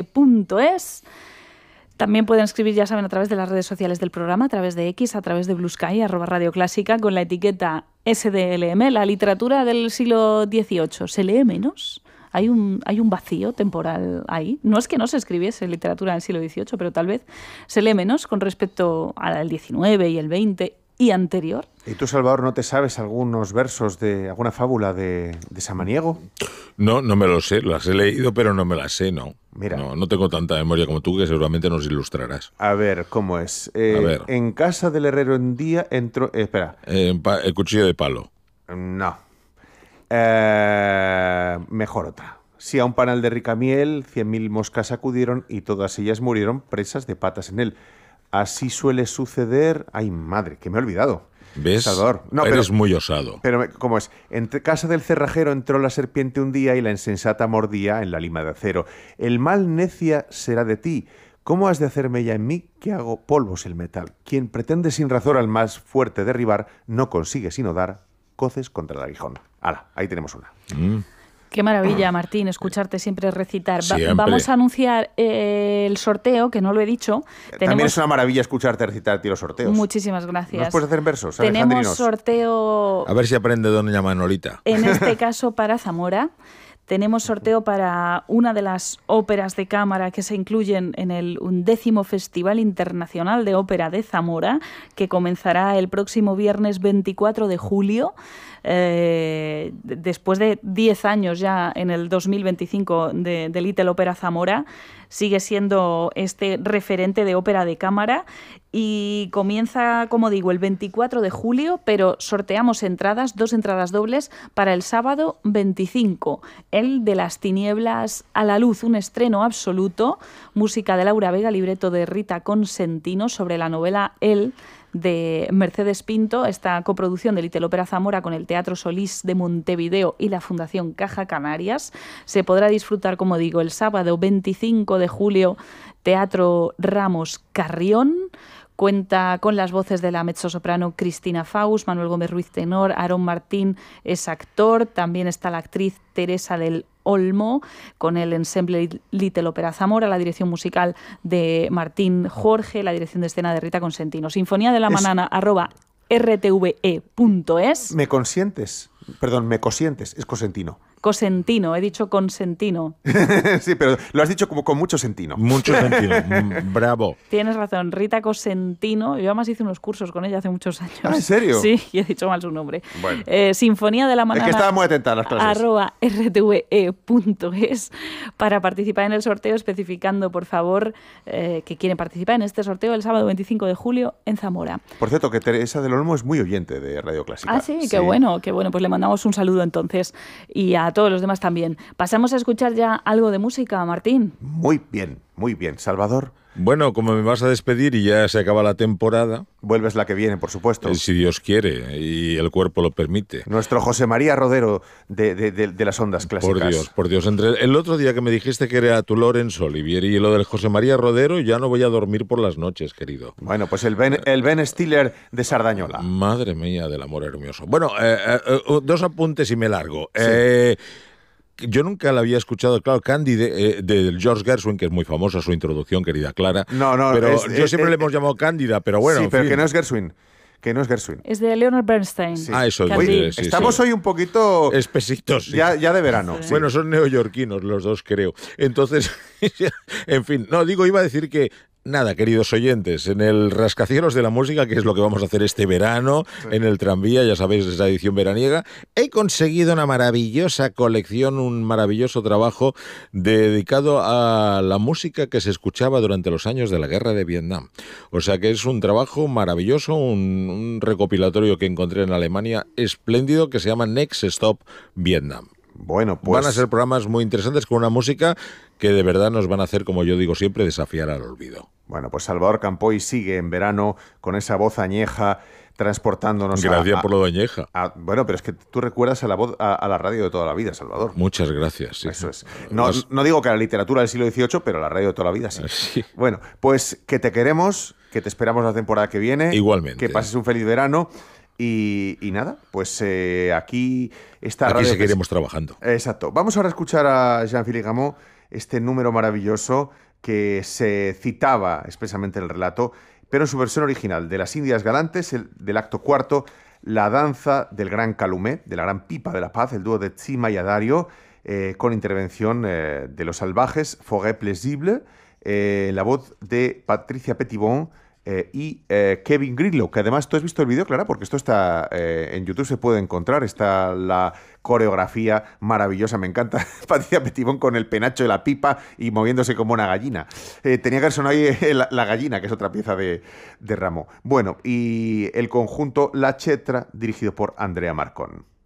radio.es. También pueden escribir, ya saben, a través de las redes sociales del programa, a través de X, a través de Blue Sky, @Radio Clásica, con la etiqueta SDLM. La literatura del siglo XVIII, ¿se lee menos? Hay un vacío temporal ahí. No es que no se escribiese literatura del siglo XVIII, pero tal vez se lee menos con respecto al XIX y el XX y anterior. ¿Y tú, Salvador, no te sabes algunos versos de alguna fábula de Samaniego? No me lo sé. Las he leído, pero no me las sé, ¿no? Mira. No tengo tanta memoria como tú, que seguramente nos ilustrarás. A ver, ¿cómo es? A ver. En casa del herrero un día entró... espera. El cuchillo de palo. No. Mejor otra. Si a un panal de rica miel 100.000 moscas acudieron y todas ellas murieron presas de patas en él. Así suele suceder... Ay, madre, que me he olvidado. ¿Ves? Salvador. No, eres muy osado. Pero, ¿cómo es? En casa del cerrajero entró la serpiente un día y la insensata mordía en la lima de acero. El mal necia será de ti. ¿Cómo has de hacerme ya en mí que hago polvos el metal? Quien pretende sin razón al más fuerte derribar, no consigue sino dar coces contra el aguijón. ¡Hala! Ahí tenemos una. Qué maravilla, Martín, escucharte siempre recitar. Siempre. Vamos a anunciar el sorteo, que no lo he dicho. También es una maravilla escucharte recitar a ti los sorteos. Muchísimas gracias. ¿Nos puedes hacer versos Tenemos alejandrinos? sorteo... A ver si aprende doña Manolita. En este caso para Zamora. Tenemos sorteo para una de las óperas de cámara que se incluyen en el 11º Festival Internacional de Ópera de Zamora, que comenzará el próximo viernes 24 de julio. Después de 10 años ya en el 2025 de Little Opera Zamora, sigue siendo este referente de ópera de cámara y comienza, como digo, el 24 de julio, pero sorteamos entradas, 2 entradas dobles para el sábado 25, el de Las tinieblas a la luz, un estreno absoluto, música de Laura Vega, libreto de Rita Consentino sobre la novela El, de Mercedes Pinto, esta coproducción de Little Opera Zamora con el Teatro Solís de Montevideo y la Fundación Caja Canarias. Se podrá disfrutar, como digo, el sábado 25 de julio, Teatro Ramos Carrión. Cuenta con las voces de la mezzosoprano Cristina Faust, Manuel Gómez Ruiz tenor, Aarón Martín es actor, también está la actriz Teresa del Olmo, con el ensemble Little Opera Zamora, la dirección musical de Martín Jorge, la dirección de escena de Rita Consentino. Sinfonía de la Manana, @rtve.es. ¿Me consientes? Perdón, me cosientes, es Cosentino. Cosentino, he dicho Consentino. Sí, pero lo has dicho como con mucho sentino. Mucho sentido. Bravo. Tienes razón, Rita Cosentino. Yo además hice unos cursos con ella hace muchos años. ¿Ah, en serio? Sí, y he dicho mal su nombre. Bueno. Sinfonía de la Manana. Es que estaba muy atenta a las clases. @rtve.es para participar en el sorteo, especificando, por favor, que quieren participar en este sorteo el sábado 25 de julio en Zamora. Por cierto, que Teresa del Olmo es muy oyente de Radio Clásica. Ah, sí, qué bueno. Pues le mandamos un saludo entonces y a todos los demás también. Pasamos a escuchar ya algo de música, Martín. Muy bien, Salvador. Bueno, como me vas a despedir y ya se acaba la temporada... Vuelves la que viene, por supuesto. Si Dios quiere y el cuerpo lo permite. Nuestro José María Rodero de las ondas clásicas. Por Dios. Entre el otro día que me dijiste que era tu Lorenzo Olivieri y lo del José María Rodero, ya no voy a dormir por las noches, querido. Bueno, pues el Ben Stiller de Sardañola. Madre mía del amor hermoso. Bueno, 2 apuntes y me largo. Sí. Yo nunca la había escuchado, claro, Cándide, de George Gershwin, que es muy famosa su introducción, querida Clara. No, pero yo siempre le hemos llamado Cándida, pero bueno. Sí, pero en fin. que no es Gershwin. Es de Leonard Bernstein. Sí. Eso es. Oye, Sí, estamos hoy un poquito... espesitos. Sí. Ya de verano. Sí. Bueno, son neoyorquinos los dos, creo. Entonces, en fin, iba a decir que... Nada, queridos oyentes, en el Rascacielos de la Música, que es lo que vamos a hacer este verano, en el tranvía, ya sabéis, esa edición veraniega, he conseguido una maravillosa colección, un maravilloso trabajo dedicado a la música que se escuchaba durante los años de la Guerra de Vietnam. O sea que es un trabajo maravilloso, un recopilatorio que encontré en Alemania espléndido, que se llama Next Stop Vietnam. Bueno, pues... Van a ser programas muy interesantes con una música que de verdad nos van a hacer, como yo digo siempre, desafiar al olvido. Bueno, pues Salvador Campoy sigue en verano con esa voz añeja transportándonos Gracias por lo de añeja. Bueno, pero es que tú recuerdas a la voz, a la radio de toda la vida, Salvador. Muchas gracias. Sí. Eso es. No digo que a la literatura del siglo XVIII, pero a la radio de toda la vida sí. Sí. Bueno, pues que te queremos, que te esperamos la temporada que viene. Igualmente. Que pases un feliz verano. Y nada, pues aquí está Aquí Radio seguiremos trabajando. Exacto. Vamos ahora a escuchar a Jean-Philippe Gameau este número maravilloso que se citaba expresamente en el relato, pero en su versión original, de las Indias Galantes, del acto cuarto, la danza del gran Calumé, de la gran pipa de la paz, el dúo de Tsima y Adario, con intervención de los salvajes, Forêt Plaisible, la voz de Patricia Petitbon y Kevin Grillo, que además tú has visto el vídeo, Clara, porque esto está en YouTube, se puede encontrar, está la coreografía maravillosa, me encanta Patricia Petitbon con el penacho de la pipa y moviéndose como una gallina. Tenía que haber sonado ahí la gallina, que es otra pieza de Rameau. Bueno, y el conjunto La Chetra, dirigido por Andrea Marcón.